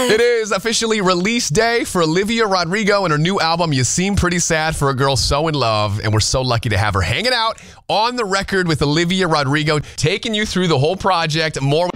It is officially release day for Olivia Rodrigo and her new album, You Seem Pretty Sad for a Girl So in Love. And we're so lucky to have her hanging out on the record with Olivia Rodrigo, taking you through the whole project. More